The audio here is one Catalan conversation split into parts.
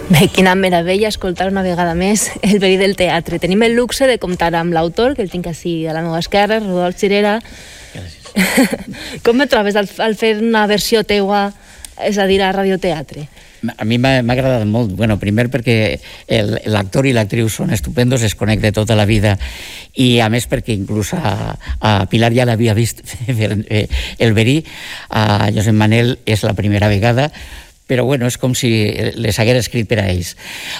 Bé, quina meravella escoltar una vegada més el verí del teatre. Tenim el luxe de comptar amb l'autor, que el tinc així a la meva esquerra, Rodolf Cirera. Gràcies. Com et trobes al fer una versió teua, és a dir, a radioteatre? A mi m'ha agradat molt, bueno, primer perquè l'actor i l'actriu són estupendos, es connecta tota la vida, i a més perquè inclús a Pilar ja l'havia vist el verí, a Josep Manel és la primera vegada, però bueno, és com si les hagués escrit per a ells.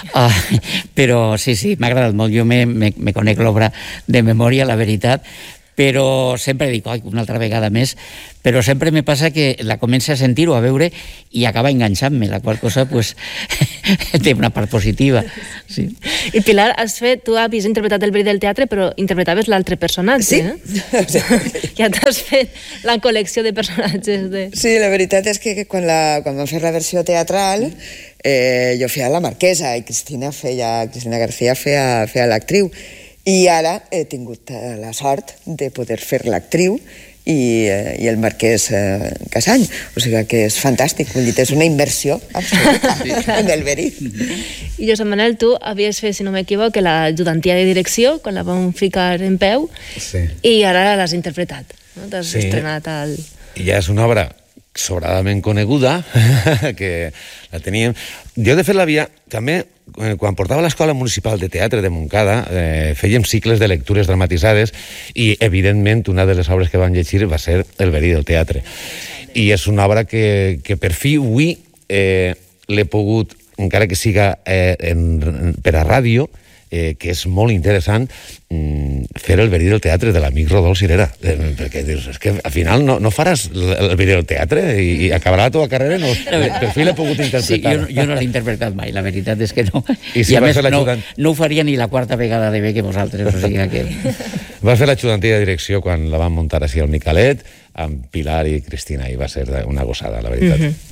Però sí, m'ha agradat molt, jo me conec l'obra de memòria, la veritat, però sempre dic, una altra vegada més, però sempre me passa que la comença a sentir o a veure i acaba enganxant-me, la qual cosa pues, té una part positiva. Sí. I Pilar, tu havies interpretat el verí del teatre, però interpretaves l'altre personatge, sí? Ja t'has fet la col·lecció de personatges. Sí, la veritat és que quan vam fer la versió teatral, jo feia la Marquesa i Cristina García feia l'actriu. I ara he tingut la sort de poder fer l'actriu i el marquès Casany. O sigui que és fantàstic, vull dir, és una inversió absoluta en el verí. I Josep Manel, tu havies fet, si no m'equivoco, l'ajudantia de direcció, quan la vam ficar en peu, i ara l'has interpretat. T'has estrenat al... Ja és una obra sobradament coneguda, que la teníem... Jo, de fet, l'havia... També, quan portava a l'Escola Municipal de Teatre de Montcada, fèiem cicles de lectures dramatitzades i, evidentment, una de les obres que vam llegir va ser El verí del teatre. I és una obra que per fi avui l'he pogut, encara que siga per a ràdio, que és molt interessant fer el verí del teatre de l'amic Rodolf Cirera, perquè dius, és que al final no faràs el verí del teatre i acabarà la teva carrera, per fi l'he pogut interpretar. Sí, jo no l'he interpretat mai, la veritat és que no. I a més no ho faria ni la quarta vegada de bé que vosaltres, o sigui que... Vas fer l'ajudantia de direcció quan la vam muntar així al Micalet, amb Pilar i Cristina, i va ser una gossada, la veritat.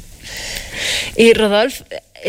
I Rodolf,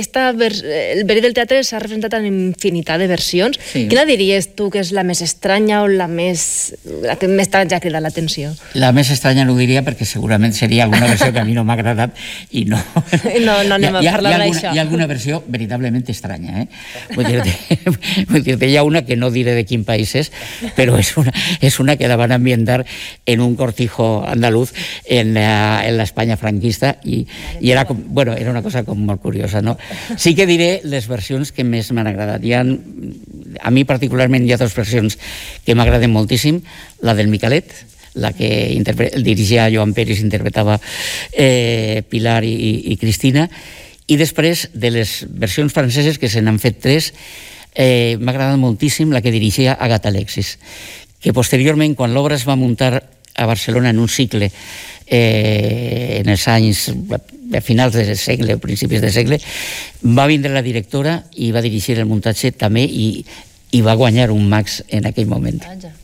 el verí del teatre s'ha representat en infinitat de versions. Quina diries tu que és la més estranya o la que més t'ha cridat l'atenció? La més estranya no ho diria perquè segurament seria alguna versió que a mi no m'ha agradat i no... No anem a parlar d'això. Hi ha alguna versió veritablement estranya, Vull dir-te, hi ha una que no diré de quin país és, però és una que la van ambientar en un cortijo andaluz en la España franquista i era una cosa com molt curiosa, no? Sí que diré les versions que més m'han agradat. A mi particularment hi ha dues versions que m'agraden moltíssim. La del Micalet, la que dirigia Joan Peris, interpretava Pilar i Cristina, i després de les versions franceses, que se n'han fet 3, m'ha agradat moltíssim la que dirigia Agatha Alexis, que posteriorment, quan l'obra es va muntar a Barcelona en un cicle en els anys a finals del segle o principis del segle, va vindre la directora i va dirigir el muntatge també i va guanyar un Max en aquell moment.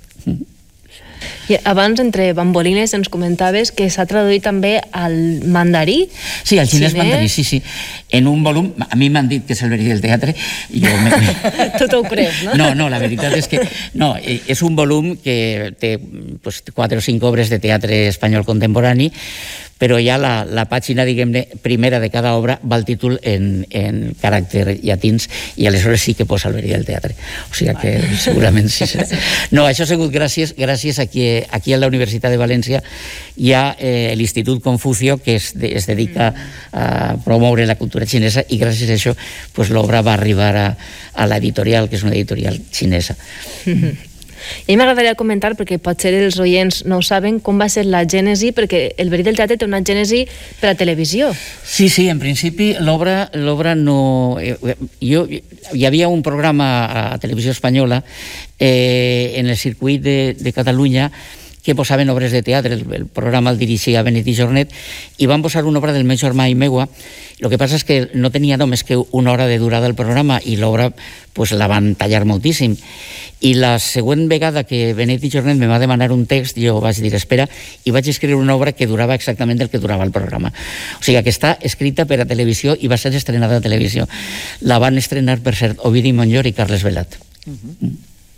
I abans, entre bambolines, ens comentaves que s'ha traduït també al mandarí. Sí, al xinès mandarí, sí. En un volum, a mi m'han dit que és el verí del teatre. Tu t'ho creus, no? No, la veritat és que no, és un volum que té 4 o 5 obres de teatre espanyol contemporani, però ja la pàgina, diguem-ne, primera de cada obra va el títol en caràcters llatins i aleshores sí que posa el verí del teatre. O sigui que segurament sí serà. No, això ha sigut gràcies a que aquí a la Universitat de València hi ha l'Institut Confucio que es dedica a promoure la cultura xinesa i gràcies a això l'obra va arribar a l'editorial, que és una editorial xinesa. I m'agradaria comentar, perquè potser els oients no ho saben, com va ser la gènesi, perquè el verí del teatre té una gènesi per a televisió. Sí, en principi l'obra no... Hi havia un programa a Televisió Espanyola en el circuit de Catalunya que posaven obres de teatre. El programa el dirigia Benet i Jornet i van posar una obra del meu germà i meua. El que passa és que no tenia només que una hora de durada el programa i l'obra la van tallar moltíssim. I la següent vegada que Benet i Jornet me va demanar un text, jo vaig dir espera, i vaig escriure una obra que durava exactament el que durava el programa. O sigui que està escrita per a televisió i va ser estrenada a televisió. La van estrenar, per cert, Ovidi Montllor i Carles Velat.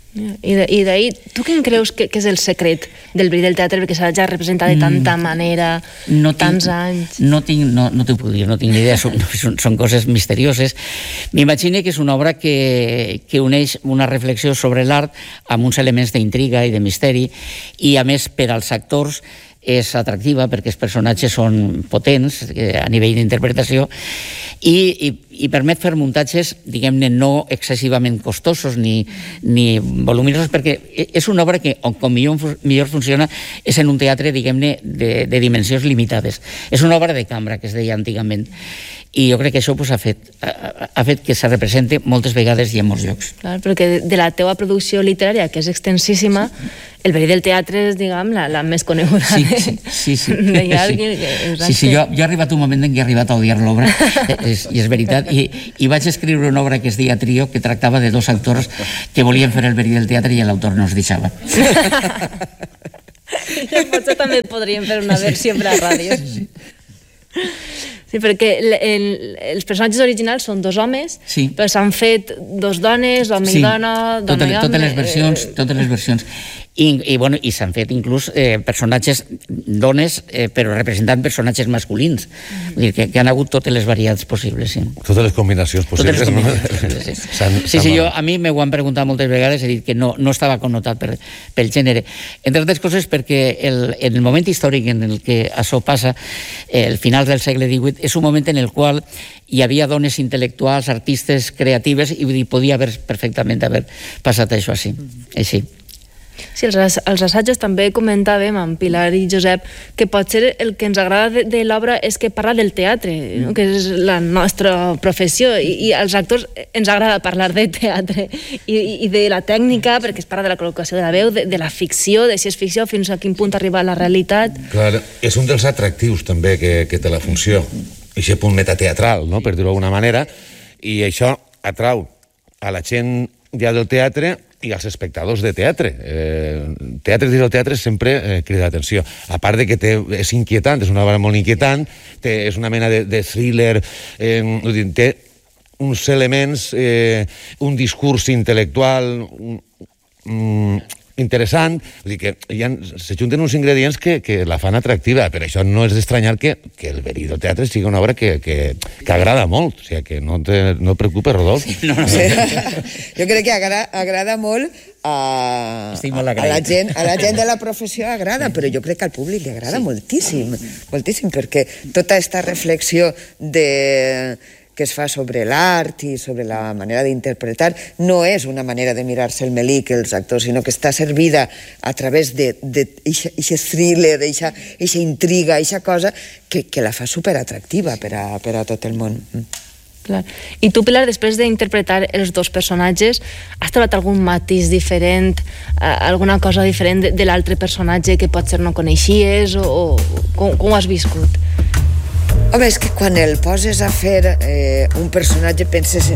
I d'ahir, tu quin creus que és el secret del verí del teatre perquè s'ha ja representat de tanta manera, tants anys? No t'ho puc dir, no tinc ni idea, són coses misterioses. M'imagino que és una obra que uneix una reflexió sobre l'art amb uns elements d'intriga i de misteri, i a més per als actors és atractiva perquè els personatges són potents a nivell d'interpretació i permet fer muntatges, diguem-ne, no excessivament costosos ni voluminosos, perquè és una obra que, com millor funciona, és en un teatre, diguem-ne, de dimensions limitades. És una obra de cambra, que es deia antigament, i jo crec que això ha fet que se represente moltes vegades i en molts llocs. Clar, perquè de la teua producció literària, que és extensíssima, el verí del teatre és, diguem, la més coneguda. Sí. Jo he arribat un moment en què he arribat a odiar l'obra, i és veritat, i vaig escriure una obra que es deia Trio, que tractava de dos actors que volien fer el verí del teatre i l'autor no es deixava. Potser també podríem fer una versió per a ràdio. Sí, perquè els personatges originals són dos homes, però s'han fet dos dones, home i dona, dona i home... Totes les versions. I s'han fet inclús personatges dones, però representant personatges masculins. Vull dir que han hagut totes les variants possibles. Totes les combinacions possibles. A mi m'ho han preguntat moltes vegades, he dit que no estava connotat pel gènere. Entre altres coses perquè en el moment històric en el que això passa, el final del segle XVIII, és un moment en el qual hi havia dones intel·lectuals, artistes, creatives, i podia perfectament haver passat això així. Sí, els assajos també comentàvem amb Pilar i Josep que potser el que ens agrada de l'obra és que parla del teatre, que és la nostra professió, i als actors ens agrada parlar de teatre i de la tècnica, perquè es parla de la col·locació de la veu, de la ficció, de si és ficció, fins a quin punt arriba la realitat. Clar, és un dels atractius també que té la funció, aquest punt metateatral, per dir-ho d'alguna manera, i això atrau a la gent ja del teatre i als espectadors de teatre. Teatre dins del teatre sempre crida l'atenció. A part de que és inquietant, és una obra molt inquietant, és una mena de thriller, té uns elements, un discurs intel·lectual interessant, vull dir que se junten uns ingredients que la fan atractiva, però això no és d'estranyar que el verí del teatre sigui una obra que agrada molt, o sigui que no et preocupes, Rodolf. Jo crec que agrada molt a la gent de la professió, agrada, però jo crec que al públic li agrada moltíssim, perquè tota aquesta reflexió que es fa sobre l'art i sobre la manera d'interpretar no és una manera de mirar-se el melic els actors, sinó que està servida a través d'aquest thriller, d'aquesta intriga, d'aquesta cosa que la fa superatractiva per a tot el món. Clar. I tu, Pilar, després d'interpretar els dos personatges, has trobat algun matís diferent, alguna cosa diferent de l'altre personatge que potser no coneixies, o com ho has viscut? Home, és que quan el poses a fer un personatge penses